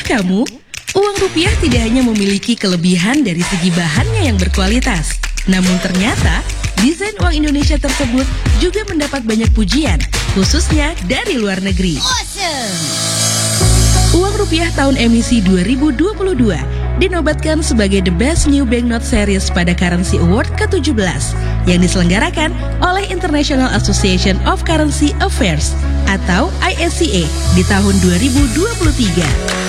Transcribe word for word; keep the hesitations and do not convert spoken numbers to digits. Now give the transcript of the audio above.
kamu? Uang rupiah tidak hanya memiliki kelebihan dari segi bahannya yang berkualitas, namun ternyata desain uang Indonesia tersebut juga mendapat banyak pujian, khususnya dari luar negeri. Awesome. Uang rupiah tahun emisi dua ribu dua puluh dua dinobatkan sebagai The Best New Banknote Series pada Currency Award ke tujuh belas yang diselenggarakan oleh International Association of Currency Affairs atau I S C A di tahun dua ribu dua puluh tiga.